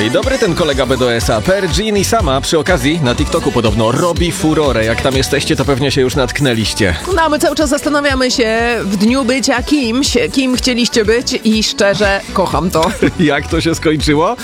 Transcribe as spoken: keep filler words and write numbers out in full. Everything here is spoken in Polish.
I dobry ten kolega B D S a. Pergin i sama przy okazji na TikToku podobno robi furorę. Jak tam jesteście, to pewnie się już natknęliście. No a my cały czas zastanawiamy się w dniu bycia kimś, kim chcieliście być i szczerze kocham to. Jak to się skończyło?